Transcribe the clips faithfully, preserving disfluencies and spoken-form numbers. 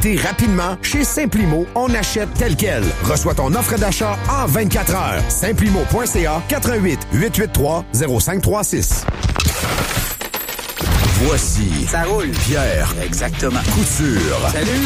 T'es rapidement, chez Simplimo, on achète tel quel. Reçois ton offre d'achat en vingt-quatre heures. Simplimo point c a, quatre un huit, huit huit trois, zéro cinq trois six. Voici Ça roule. Pierre Exactement. Couture. Salut.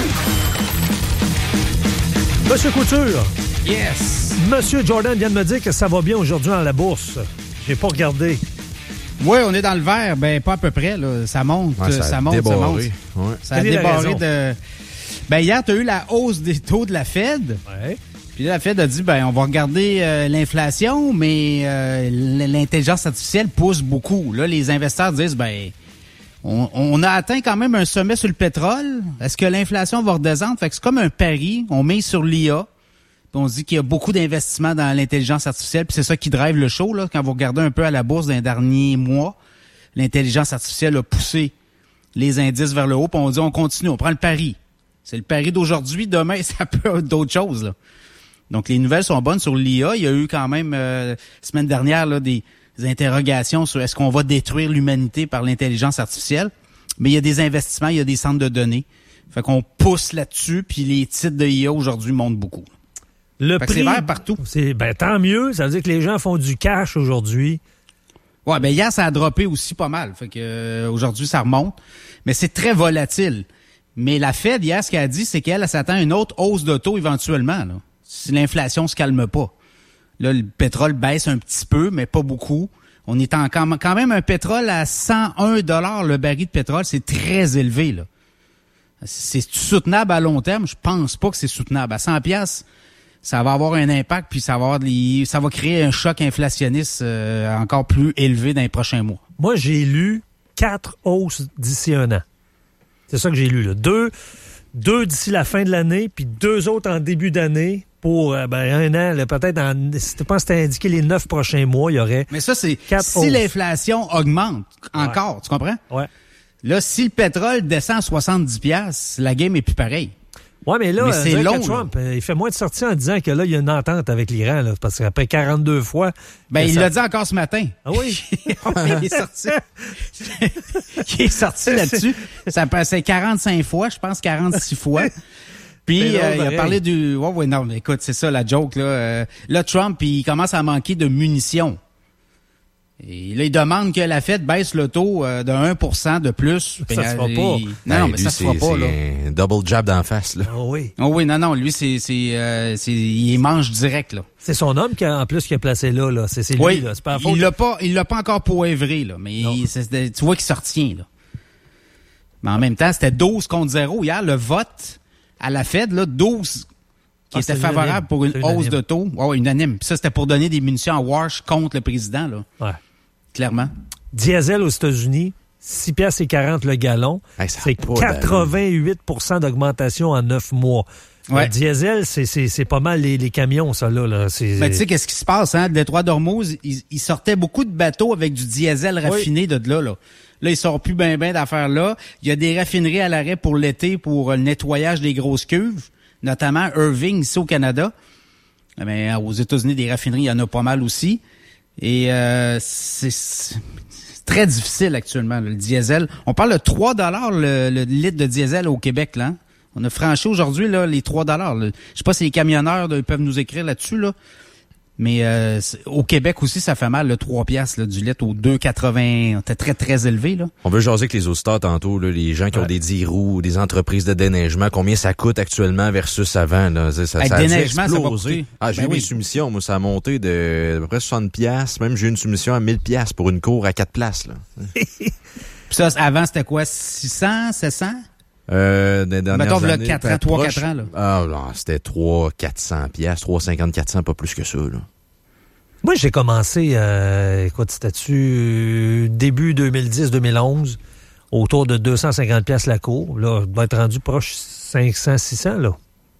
Monsieur Couture. Yes. Monsieur Jordan vient de me dire que ça va bien aujourd'hui dans la bourse. J'ai pas regardé. Oui, on est dans le vert. Ben, pas à peu près. Là. Ça monte, ouais, ça, ça monte, ça monte. Ouais. Ça a débarré de... Ben, hier, tu as eu la hausse des taux de la Fed. Ouais. Puis là, la Fed a dit, ben, on va regarder euh, l'inflation, mais euh, l'intelligence artificielle pousse beaucoup. Là, les investisseurs disent, ben, on, on a atteint quand même un sommet sur le pétrole. Est-ce que l'inflation va redescendre? Fait que c'est comme un pari. On met sur l'I A. Puis on se dit qu'il y a beaucoup d'investissements dans l'intelligence artificielle. Puis c'est ça qui drive le show, là. Quand vous regardez un peu à la bourse dans les derniers mois, l'intelligence artificielle a poussé les indices vers le haut. Puis on dit, on continue, on prend le pari. C'est le pari d'aujourd'hui. Demain, ça peut être d'autres choses, là. Donc, les nouvelles sont bonnes sur l'I A. Il y a eu quand même, euh, semaine dernière, là, des, des interrogations sur est-ce qu'on va détruire l'humanité par l'intelligence artificielle. Mais il y a des investissements, il y a des centres de données. Fait qu'on pousse là-dessus, puis les titres de I A aujourd'hui montent beaucoup. Le fait prix, que c'est vert partout. C'est, ben, tant mieux. Ça veut dire que les gens font du cash aujourd'hui. Ouais, ben hier, ça a droppé aussi pas mal. Fait que euh, aujourd'hui, ça remonte. Mais c'est très volatile. Mais la Fed, hier, ce qu'elle a dit, c'est qu'elle elle, s'attend à une autre hausse de taux éventuellement, là, si l'inflation se calme pas. Là, le pétrole baisse un petit peu, mais pas beaucoup. On est en, quand même un pétrole à cent un dollars le baril de pétrole. C'est très élevé, là. C'est soutenable à long terme? Je pense pas que c'est soutenable. À cent piastres, ça va avoir un impact, puis ça va avoir des, ça va créer un choc inflationniste euh, encore plus élevé dans les prochains mois. Moi, j'ai lu quatre hausses d'ici un an. C'est ça que j'ai lu, là. Deux, deux d'ici la fin de l'année, puis deux autres en début d'année pour euh, ben, un an. Là, peut-être, en, je pense que c'était indiqué les neuf prochains mois, il y aurait. Mais ça, c'est quatre si hausses. l'inflation augmente encore, Ouais. tu comprends? Ouais. Là, si le pétrole descend à soixante-dix piastres, la game est plus pareille. Ouais, mais là, Mais c'est euh, long, Trump, euh, il fait moins de sorties en disant que là, il y a une entente avec l'Iran, là, parce qu'après quarante-deux fois... Ben, il ça... l'a dit encore ce matin. Ah oui? il est sorti. il est sorti là-dessus. Ça passait quarante-cinq fois, je pense quarante-six fois. Puis, euh, il a parlé du... Ouais, ouais, non, écoute, c'est ça la joke, là. Euh, là, Trump, il commence à manquer de munitions. Et là, il demande que la Fed baisse le taux euh, de un pour cent de plus. Ça se fera il... pas. Non, ben, non, mais lui, ça se fera pas, là. C'est un double jab d'en face, là. Ah oui. Oh oui, non, non, lui, c'est, c'est, euh, c'est, il mange direct, là. C'est son homme, qui a, en plus, qui a placé là. là. C'est, c'est lui, Oui, là. C'est pas la faute. il l'a pas, il l'a pas encore poivré, là, mais il, c'est, tu vois qu'il se retient, là. Mais en même temps, c'était douze contre zéro hier. Le vote à la Fed, là, douze qui ah, était favorable unanime. pour une c'est hausse unanime. de taux. Ouais, ouais, unanime. Puis ça, c'était pour donner des munitions à Wash contre le président, là. Ouais. Clairement. Diesel aux États-Unis, six piastres et quarante le gallon. Hey, ça a c'est pas quatre-vingt-huit pour cent d'augmentation en neuf mois. Ouais. Le diesel, c'est, c'est, c'est pas mal les, les camions, ça, là. là. C'est, Mais tu sais, qu'est-ce qui se passe, hein? Le détroit d'Ormuz, il, il sortait beaucoup de bateaux avec du diesel raffiné de là, là. Là, ils sortent plus ben ben d'affaires là. Il y a des raffineries à l'arrêt pour l'été pour le nettoyage des grosses cuves, notamment Irving, ici au Canada. Mais aux États-Unis, des raffineries, il y en a pas mal aussi. Et euh, c'est, c'est très difficile actuellement, là, le diesel. On parle de trois dollars le, le litre de diesel au Québec, là. On a franchi aujourd'hui là les trois dollars. Je sais pas si les camionneurs là, ils peuvent nous écrire là-dessus, là. Mais euh, au Québec aussi, ça fait mal, le trois piastres là, du litre au deux quatre-vingts. C'était très, très élevé, là. On veut jaser avec les auditeurs tantôt, là, les gens qui ouais. ont des dix roues, des entreprises de déneigement, combien ça coûte actuellement versus avant, là. Ça, ça, Hey, ça a dû déneigement, ça va exploser. coûter. Ah, j'ai Ben eu oui. des soumissions, moi, ça a monté de à peu près soixante piastres. Même j'ai eu une soumission à mille piastres pour une cour à quatre places, là. Puis ça, avant, c'était quoi? six cents, sept cents? Euh, des dernières Mettons, années, là, quatre ans, trois, proche- quatre ans, là. Ah, non, c'était trois, quatre cents piastres, trois cinquante, quatre cents, pas plus que ça, là. Moi, j'ai commencé, euh, écoute, c'était-tu début deux mille dix deux mille onze, autour de deux cent cinquante piastres la cour. Là, je dois être rendu proche cinq cents six cents, là.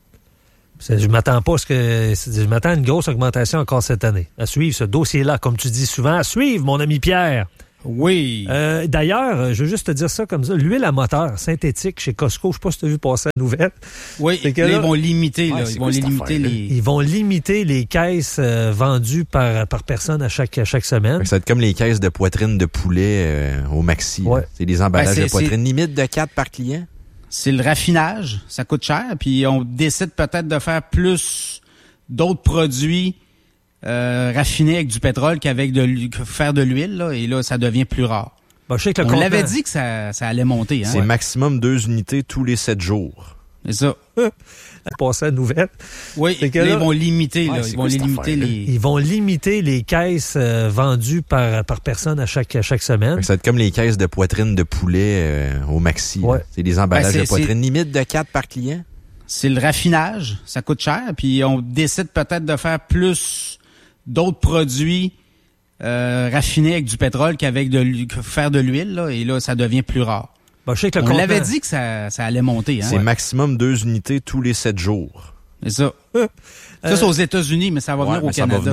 C'est, je m'attends pas à ce que, je m'attends à une grosse augmentation encore cette année. À suivre ce dossier-là, comme tu dis souvent, à suivre, mon ami Pierre. Oui. Euh, d'ailleurs, je veux juste te dire ça comme ça. L'huile à moteur synthétique chez Costco, je sais pas si tu as vu passer la nouvelle. Oui, c'est que là, là- ils vont limiter, là. Ouais, c'est Ils quoi vont les cette limiter affaire-là? les... Ils vont limiter les caisses euh, vendues par, par personne à chaque, à chaque semaine. Ça va être comme les caisses de poitrine de poulet euh, au maxi. Ouais. là. C'est des emballages Ben, c'est- de poitrine, limite de quatre par client. C'est le raffinage, ça coûte cher, puis on décide peut-être de faire plus d'autres produits euh, raffinés avec du pétrole qu'avec de l'hu- que faire de l'huile, là, et là, ça devient plus rare. Bon, je sais que le On contenant- l'avait dit que ça, ça allait monter. Hein? C'est maximum deux unités tous les sept jours. C'est ça. passer à la nouvelle. Oui, C'est que là, là- ils vont limiter. Ouais, Là, c'est ils quoi vont les cette limiter. affaire-là? Les... Ils vont limiter les caisses euh, vendues par, par personne à chaque, à chaque semaine. Ça va être comme les caisses de poitrine de poulet euh, au maxi. là. Ouais. C'est des emballages Ben, c'est- de poitrine. Limite de quatre par client. C'est le raffinage, ça coûte cher, puis on décide peut-être de faire plus d'autres produits euh, raffinés avec du pétrole qu'avec de l'hu- que faire de l'huile, là, et là, ça devient plus rare. Bon, je sais que le On contenant- l'avait dit que ça, ça allait monter. Hein? C'est maximum deux unités tous les sept jours. C'est ça. Euh, Ça, c'est aux États-Unis, mais ça va Ouais, venir au mais ça va Canada.